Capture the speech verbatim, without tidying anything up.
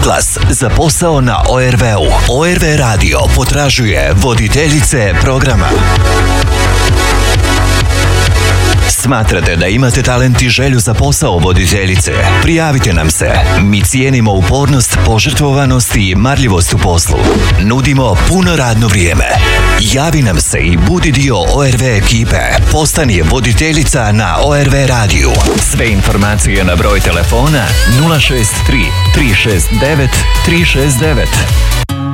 oglas za posao na O R V-u. O R V radio potražuje voditeljice programa. Smatrate da imate talent i želju za posao voditeljice? Prijavite nam se. Mi cijenimo upornost, požrtvovanost i marljivost u poslu. Nudimo puno radno vrijeme. Javi nam se i budi dio O R V ekipe. Postani voditeljica na O R V radiju. Sve informacije na broj telefona nula šest tri tri šest devet tri šest devet.